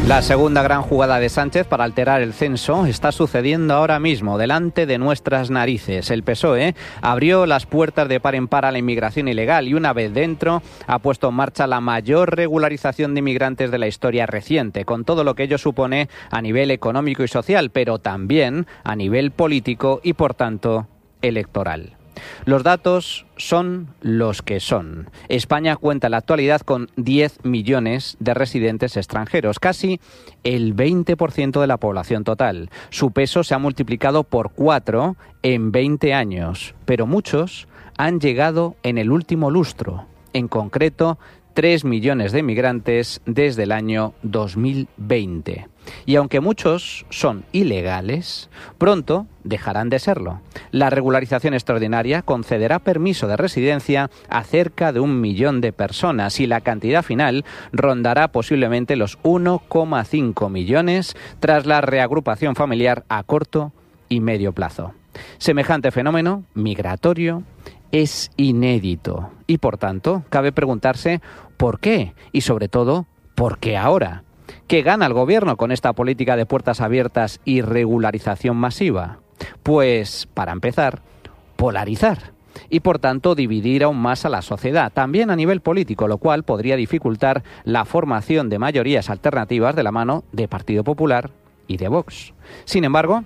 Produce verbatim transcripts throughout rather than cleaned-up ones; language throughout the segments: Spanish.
La segunda gran jugada de Sánchez para alterar el censo está sucediendo ahora mismo, delante de nuestras narices. El P S O E abrió las puertas de par en par a la inmigración ilegal y una vez dentro ha puesto en marcha la mayor regularización de inmigrantes de la historia reciente, con todo lo que ello supone a nivel económico y social, pero también a nivel político y, por tanto, electoral. Los datos son los que son. España cuenta en la actualidad con diez millones de residentes extranjeros, casi el veinte por ciento de la población total. Su peso se ha multiplicado por cuatro en veinte años, pero muchos han llegado en el último lustro, en concreto tres millones de inmigrantes desde el año dos mil veinte. Y aunque muchos son ilegales, pronto dejarán de serlo. La regularización extraordinaria concederá permiso de residencia a cerca de un millón de personas y la cantidad final rondará posiblemente los uno coma cinco millones tras la reagrupación familiar a corto y medio plazo. Semejante fenómeno migratorio es inédito y, por tanto, cabe preguntarse por qué y, sobre todo, por qué ahora. ¿Qué gana el gobierno con esta política de puertas abiertas y regularización masiva? Pues, para empezar, polarizar y, por tanto, dividir aún más a la sociedad, también a nivel político, lo cual podría dificultar la formación de mayorías alternativas de la mano de Partido Popular y de Vox. Sin embargo,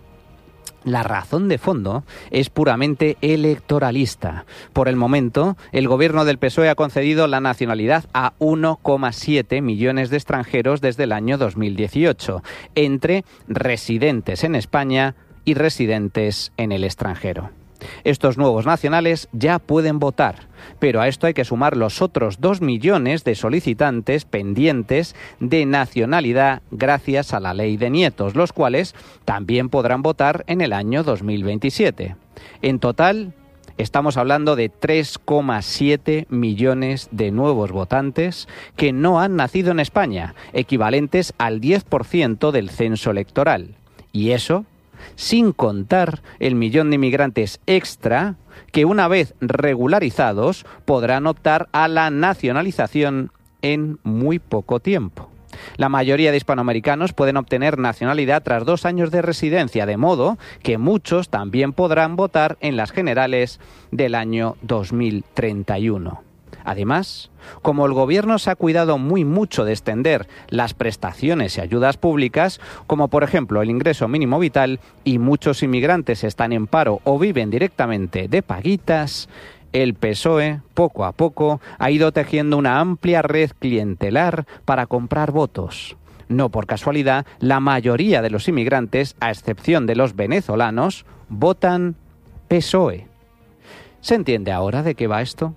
la razón de fondo es puramente electoralista. Por el momento, el gobierno del P S O E ha concedido la nacionalidad a uno coma siete millones de extranjeros desde el año dos mil dieciocho, entre residentes en España y residentes en el extranjero. Estos nuevos nacionales ya pueden votar, pero a esto hay que sumar los otros dos millones de solicitantes pendientes de nacionalidad gracias a la ley de nietos, los cuales también podrán votar en el año dos mil veintisiete. En total, estamos hablando de tres coma siete millones de nuevos votantes que no han nacido en España, equivalentes al diez por ciento del censo electoral. Y eso sin contar el millón de inmigrantes extra que, una vez regularizados, podrán optar a la nacionalización en muy poco tiempo. La mayoría de hispanoamericanos pueden obtener nacionalidad tras dos años de residencia, de modo que muchos también podrán votar en las generales del año dos mil treinta y uno. Además, como el gobierno se ha cuidado muy mucho de extender las prestaciones y ayudas públicas, como por ejemplo el ingreso mínimo vital, y muchos inmigrantes están en paro o viven directamente de paguitas, el P S O E, poco a poco, ha ido tejiendo una amplia red clientelar para comprar votos. No por casualidad, la mayoría de los inmigrantes, a excepción de los venezolanos, votan P S O E. ¿Se entiende ahora de qué va esto?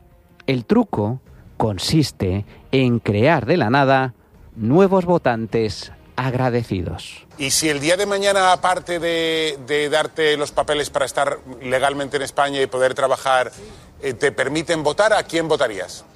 El truco consiste en crear de la nada nuevos votantes agradecidos. Y si el día de mañana, aparte de, de darte los papeles para estar legalmente en España y poder trabajar, eh, te permiten votar, ¿a quién votarías?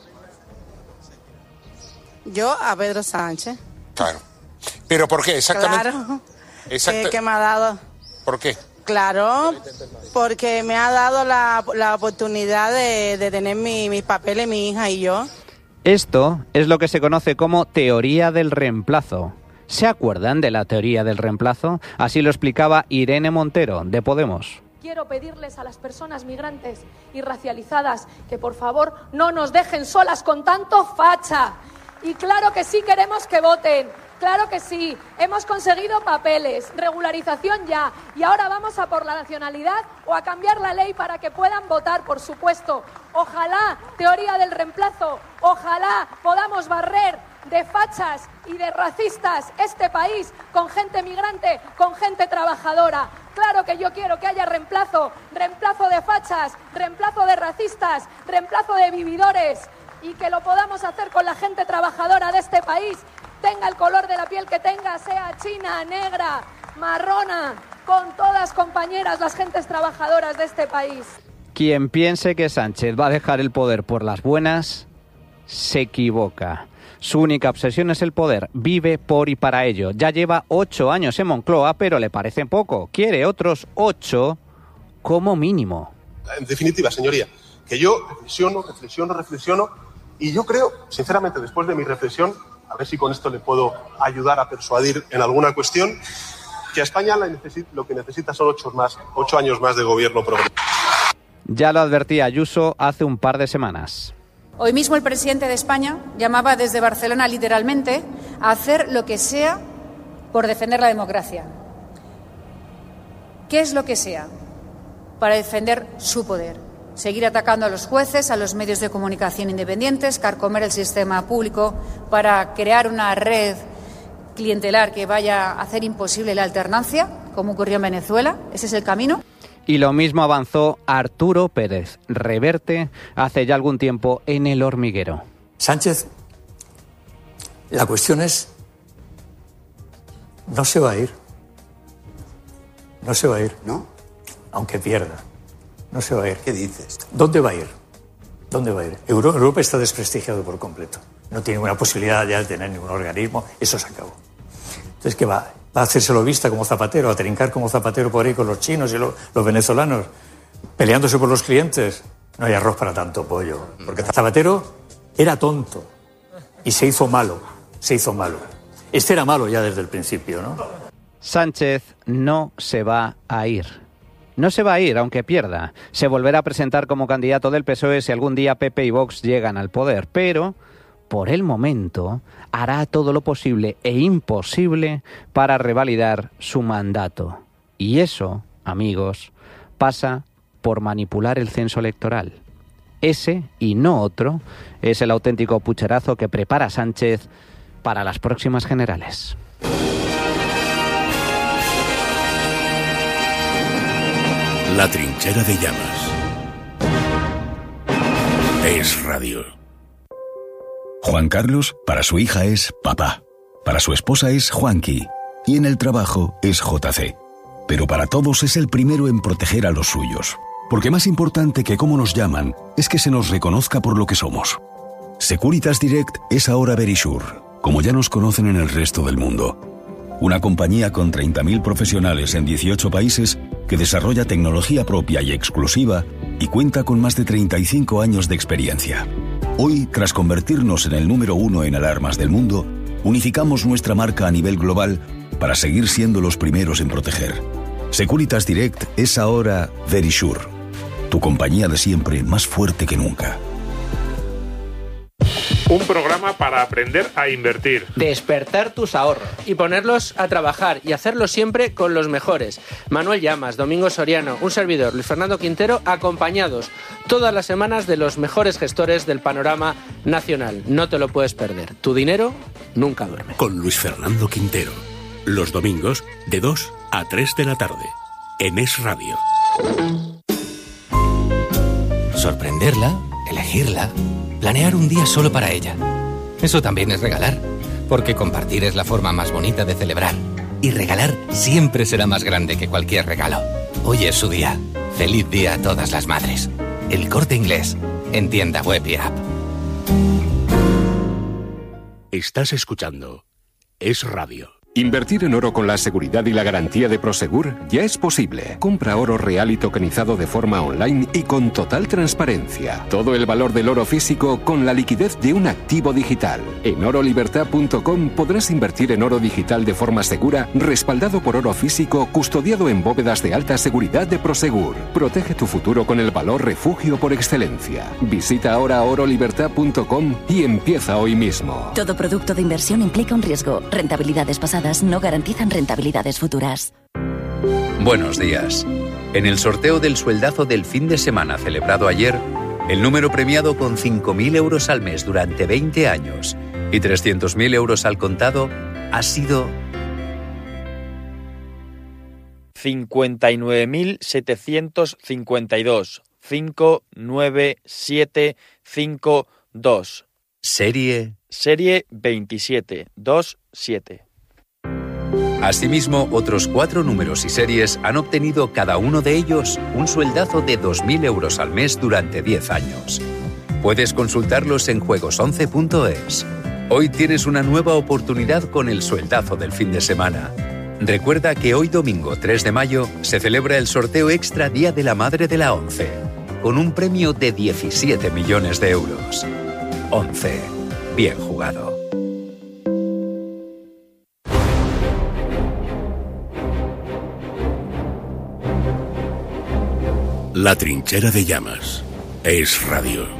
Yo a Pedro Sánchez. Claro. ¿Pero por qué? Exactamente. Claro. Exacto. Que, que me ha dado. ¿Por qué? Claro, porque me ha dado la, la oportunidad de, de tener mi, mis papeles, mi hija y yo. Esto es lo que se conoce como teoría del reemplazo. ¿Se acuerdan de la teoría del reemplazo? Así lo explicaba Irene Montero, de Podemos. Quiero pedirles a las personas migrantes y racializadas que por favor no nos dejen solas con tanto facha. Y claro que sí queremos que voten. Claro que sí, hemos conseguido papeles, regularización ya, y ahora vamos a por la nacionalidad o a cambiar la ley para que puedan votar, por supuesto. Ojalá, teoría del reemplazo, ojalá podamos barrer de fachas y de racistas este país con gente migrante, con gente trabajadora. Claro que yo quiero que haya reemplazo, reemplazo de fachas, reemplazo de racistas, reemplazo de vividores, y que lo podamos hacer con la gente trabajadora de este país. Tenga el color de la piel que tenga, sea china, negra, marrona, con todas compañeras las gentes trabajadoras de este país. Quien piense que Sánchez va a dejar el poder por las buenas, se equivoca. Su única obsesión es el poder, vive por y para ello. Ya lleva ocho años en Moncloa, pero le parece poco. Quiere otros ocho como mínimo. En definitiva, señoría, que yo reflexiono, reflexiono, reflexiono, y yo creo, sinceramente, después de mi reflexión, a ver si con esto le puedo ayudar a persuadir en alguna cuestión, que a España la necesita, lo que necesita son ocho, más, ocho años más de gobierno progresista. Ya lo advertía Ayuso hace un par de semanas. Hoy mismo el presidente de España llamaba desde Barcelona literalmente a hacer lo que sea por defender la democracia. ¿Qué es lo que sea? Para defender su poder. Seguir atacando a los jueces, a los medios de comunicación independientes, carcomer el sistema público para crear una red clientelar que vaya a hacer imposible la alternancia, como ocurrió en Venezuela. ¿Ese es el camino? Y lo mismo avanzó Arturo Pérez Reverte hace ya algún tiempo en El Hormiguero. Sánchez, la cuestión es, no se va a ir. No se va a ir. ¿No? Aunque pierda. No se va a ir. ¿Qué dices? ¿Dónde va a ir? ¿Dónde va a ir? Euro- Europa está desprestigiado por completo. No tiene ninguna posibilidad ya de tener ningún organismo. Eso se acabó. Entonces, ¿qué va? ¿Va a hacérselo vista como Zapatero? ¿A trincar como Zapatero por ahí con los chinos y lo, los venezolanos? ¿Peleándose por los clientes? No hay arroz para tanto pollo. Porque Zapatero era tonto. Y se hizo malo. Se hizo malo. Este era malo ya desde el principio, ¿no? Sánchez no se va a ir. No se va a ir, aunque pierda. Se volverá a presentar como candidato del P S O E si algún día P P y Vox llegan al poder. Pero, por el momento, hará todo lo posible e imposible para revalidar su mandato. Y eso, amigos, pasa por manipular el censo electoral. Ese, y no otro, es el auténtico pucherazo que prepara Sánchez para las próximas generales. La trinchera de llamas. Es radio. Juan Carlos, para su hija es papá. Para su esposa es Juanqui. Y en el trabajo es J C. Pero para todos es el primero en proteger a los suyos. Porque más importante que cómo nos llaman es que se nos reconozca por lo que somos. Securitas Direct es ahora Verisure, como ya nos conocen en el resto del mundo. Una compañía con treinta mil profesionales en dieciocho países que desarrolla tecnología propia y exclusiva y cuenta con más de treinta y cinco años de experiencia. Hoy, tras convertirnos en el número uno en alarmas del mundo, unificamos nuestra marca a nivel global para seguir siendo los primeros en proteger. Securitas Direct es ahora Verisure, tu compañía de siempre más fuerte que nunca. Un programa para aprender a invertir. Despertar tus ahorros. Y ponerlos a trabajar y hacerlo siempre con los mejores. Manuel Llamas, Domingo Soriano, un servidor, Luis Fernando Quintero, acompañados todas las semanas de los mejores gestores del panorama nacional. No te lo puedes perder. Tu dinero nunca duerme. Con Luis Fernando Quintero. Los domingos de dos a tres de la tarde. En Es Radio. Sorprenderla, elegirla, planear un día solo para ella. Eso también es regalar, porque compartir es la forma más bonita de celebrar. Y regalar siempre será más grande que cualquier regalo. Hoy es su día. Feliz día a todas las madres. El Corte Inglés, en tienda web y app. Estás escuchando Es Radio. Invertir en oro con la seguridad y la garantía de Prosegur ya es posible. Compra oro real y tokenizado de forma online y con total transparencia. Todo el valor del oro físico con la liquidez de un activo digital. En oro libertad punto com podrás invertir en oro digital de forma segura, respaldado por oro físico, custodiado en bóvedas de alta seguridad de Prosegur. Protege tu futuro con el valor refugio por excelencia. Visita ahora oro libertad punto com y empieza hoy mismo. Todo producto de inversión implica un riesgo. Rentabilidades pasadas no garantizan rentabilidades futuras. Buenos días. En el sorteo del sueldazo del fin de semana celebrado ayer, el número premiado con cinco mil euros al mes durante veinte años y trescientos mil euros al contado ha sido cincuenta y nueve mil setecientos cincuenta y dos. cinco nueve siete cinco dos. Serie Serie veintisiete veintisiete. Asimismo, otros cuatro números y series han obtenido cada uno de ellos un sueldazo de dos mil euros al mes durante diez años. Puedes consultarlos en juegos once punto es. Hoy tienes una nueva oportunidad con el sueldazo del fin de semana. Recuerda que hoy domingo tres de mayo se celebra el sorteo extra Día de la Madre de la ONCE, con un premio de diecisiete millones de euros. ONCE. Bien jugado. La trinchera de llamas. Es radio.